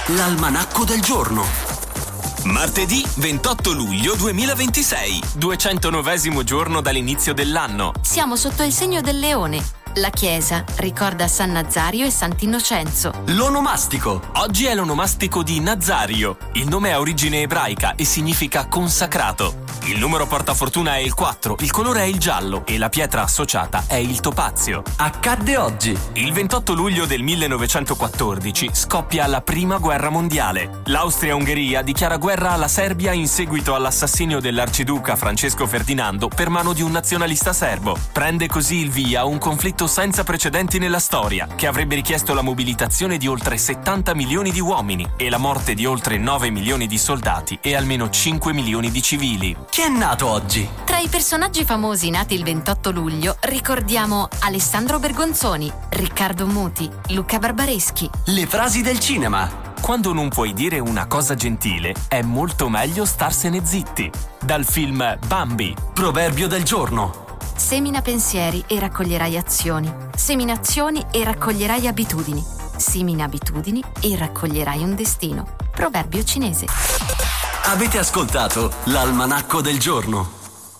L'almanacco del giorno. Martedì 28 luglio 2026, 209° giorno dall'inizio dell'anno. Siamo sotto il segno del leone. La Chiesa ricorda San Nazario e Sant'Innocenzo. L'onomastico. Oggi è l'onomastico di Nazario. Il nome ha origine ebraica e significa consacrato. Il numero portafortuna è il 4, il colore è il giallo e la pietra associata è il topazio. Accadde oggi. Il 28 luglio del 1914 scoppia la Prima Guerra Mondiale. L'Austria-Ungheria dichiara guerra alla Serbia in seguito all'assassinio dell'arciduca Francesco Ferdinando per mano di un nazionalista serbo. Prende così il via un conflitto senza precedenti nella storia, che avrebbe richiesto la mobilitazione di oltre 70 milioni di uomini e la morte di oltre 9 milioni di soldati e almeno 5 milioni di civili. Chi è nato oggi? Tra i personaggi famosi nati il 28 luglio ricordiamo Alessandro Bergonzoni, Riccardo Muti, Luca Barbareschi. Le frasi del cinema. Quando non puoi dire una cosa gentile, è molto meglio starsene zitti. Dal film Bambi. Proverbio del giorno. Semina pensieri e raccoglierai azioni. Semina azioni e raccoglierai abitudini. Semina abitudini e raccoglierai un destino. Proverbio cinese. Avete ascoltato l'almanacco del giorno.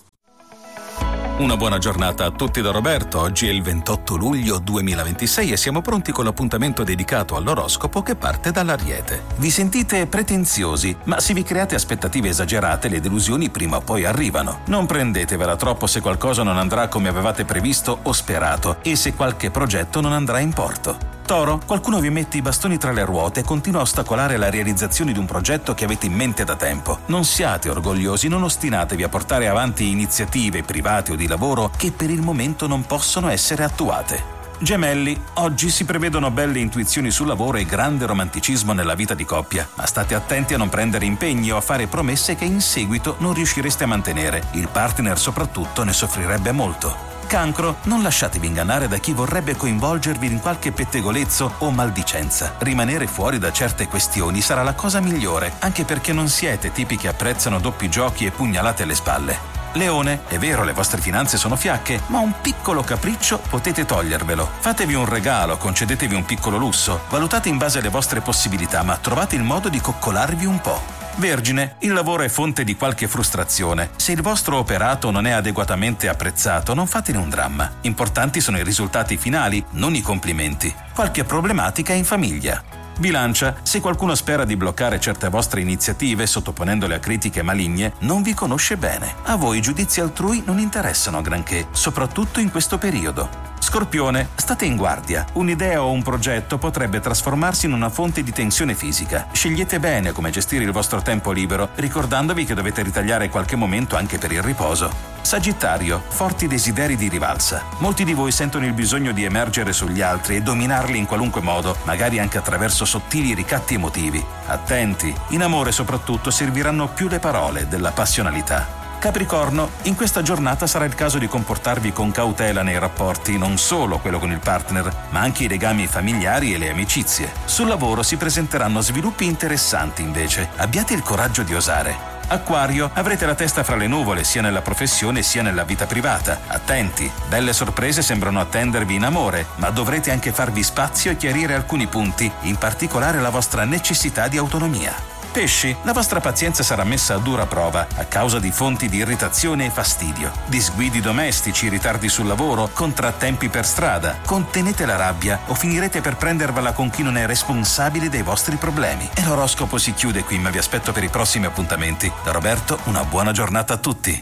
Una buona giornata a tutti da Roberto. Oggi è il 28 luglio 2026 e siamo pronti con l'appuntamento dedicato all'oroscopo che parte dall'Ariete. Vi sentite pretenziosi, ma se vi create aspettative esagerate, le delusioni prima o poi arrivano. Non prendetevela troppo se qualcosa non andrà come avevate previsto o sperato e se qualche progetto non andrà in porto. Toro, qualcuno vi mette i bastoni tra le ruote e continua a ostacolare la realizzazione di un progetto che avete in mente da tempo. Non siate orgogliosi, non ostinatevi a portare avanti iniziative private o di lavoro che per il momento non possono essere attuate. Gemelli, oggi si prevedono belle intuizioni sul lavoro e grande romanticismo nella vita di coppia, ma state attenti a non prendere impegni o a fare promesse che in seguito non riuscireste a mantenere. Il partner soprattutto ne soffrirebbe molto. Cancro, non lasciatevi ingannare da chi vorrebbe coinvolgervi in qualche pettegolezzo o maldicenza. Rimanere fuori da certe questioni sarà la cosa migliore, anche perché non siete tipi che apprezzano doppi giochi e pugnalate alle spalle. Leone, è vero, le vostre finanze sono fiacche, ma un piccolo capriccio potete togliervelo. Fatevi un regalo, concedetevi un piccolo lusso, valutate in base alle vostre possibilità, ma trovate il modo di coccolarvi un po'. Vergine, il lavoro è fonte di qualche frustrazione. Se il vostro operato non è adeguatamente apprezzato, non fatene un dramma. Importanti sono i risultati finali, non i complimenti. Qualche problematica in famiglia. Bilancia, se qualcuno spera di bloccare certe vostre iniziative sottoponendole a critiche maligne, non vi conosce bene. A voi i giudizi altrui non interessano granché, soprattutto in questo periodo. Scorpione, state in guardia. Un'idea o un progetto potrebbe trasformarsi in una fonte di tensione fisica. Scegliete bene come gestire il vostro tempo libero, ricordandovi che dovete ritagliare qualche momento anche per il riposo. Sagittario, forti desideri di rivalsa. Molti di voi sentono il bisogno di emergere sugli altri e dominarli in qualunque modo, magari anche attraverso sottili ricatti emotivi. Attenti, in amore soprattutto serviranno più le parole della passionalità. Capricorno, in questa giornata sarà il caso di comportarvi con cautela nei rapporti, non solo quello con il partner, ma anche i legami familiari e le amicizie. Sul lavoro si presenteranno sviluppi interessanti invece. Abbiate il coraggio di osare. Acquario, avrete la testa fra le nuvole sia nella professione sia nella vita privata. Attenti, belle sorprese sembrano attendervi in amore, ma dovrete anche farvi spazio e chiarire alcuni punti, in particolare la vostra necessità di autonomia. Pesci, la vostra pazienza sarà messa a dura prova a causa di fonti di irritazione e fastidio, disguidi domestici, ritardi sul lavoro, contrattempi per strada. Contenete la rabbia o finirete per prendervela con chi non è responsabile dei vostri problemi. E l'oroscopo si chiude qui, ma vi aspetto per i prossimi appuntamenti. Da Roberto, una buona giornata a tutti.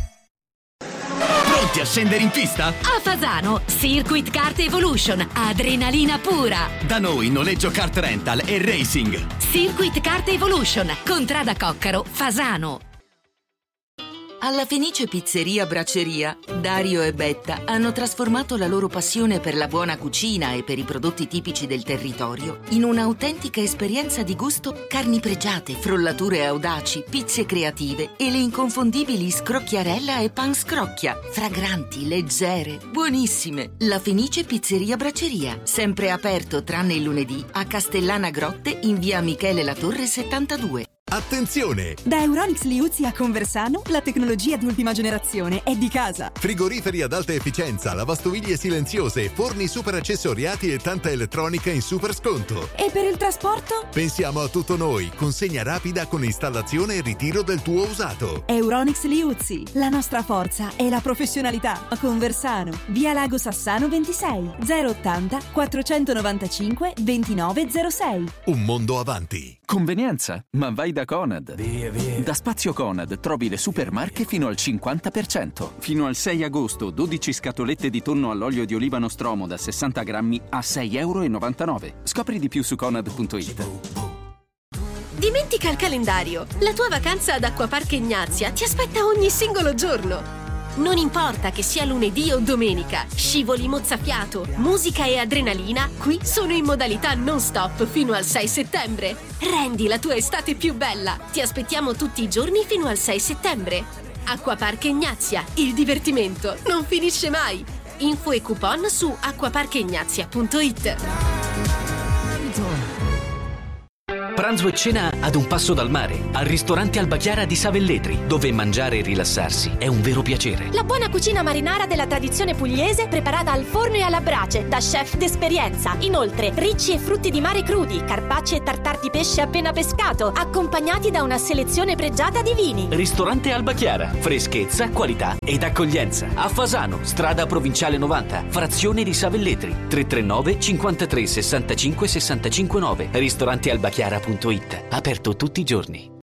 Pronti a scendere in pista? A Fasano, Circuit Kart Evolution, adrenalina pura. Da noi noleggio kart rental e racing. Circuit Kart Evolution, Contrada Coccaro, Fasano. Alla Fenice Pizzeria Bracceria, Dario e Betta hanno trasformato la loro passione per la buona cucina e per i prodotti tipici del territorio in un'autentica esperienza di gusto: carni pregiate, frullature audaci, pizze creative e le inconfondibili scrocchiarella e pan scrocchia, fragranti, leggere, buonissime. La Fenice Pizzeria Bracceria, sempre aperto tranne il lunedì, a Castellana Grotte in via Michele Latorre 72. Attenzione! Da Euronics Liuzzi a Conversano, la tecnologia di ultima generazione è di casa. Frigoriferi ad alta efficienza, lavastoviglie silenziose, forni super accessoriati e tanta elettronica in super sconto. E per il trasporto? Pensiamo a tutto noi, consegna rapida con installazione e ritiro del tuo usato. Euronics Liuzzi, la nostra forza è la professionalità. A Conversano, via Lago Sassano 26, 080 495 2906. Un mondo avanti. Convenienza, ma vai da Conad. Da Spazio Conad trovi le super marche fino al 50%. Fino al 6 agosto 12 scatolette di tonno all'olio di oliva Nostromo da 60 grammi a €6,99. Scopri di più su conad.it. Dimentica il calendario. La tua vacanza ad Acquapark Ignazia ti aspetta ogni singolo giorno. Non importa che sia lunedì o domenica, scivoli mozzafiato, musica e adrenalina, qui sono in modalità non stop fino al 6 settembre. Rendi la tua estate più bella. Ti aspettiamo tutti i giorni fino al 6 settembre. Acquapark Ignazia, il divertimento non finisce mai. Info e coupon su acquaparkignazia.it. Pranzo e cena ad un passo dal mare, al ristorante Alba Chiara di Savelletri, dove mangiare e rilassarsi è un vero piacere. La buona cucina marinara della tradizione pugliese preparata al forno e alla brace da chef d'esperienza. Inoltre, ricci e frutti di mare crudi, carpacci e tartar di pesce appena pescato, accompagnati da una selezione pregiata di vini. Ristorante Alba Chiara, freschezza, qualità ed accoglienza. A Fasano, strada provinciale 90, frazione di Savelletri, 339 53 65 65 9. Ristorantealbachiara.it, aperto tutti i giorni.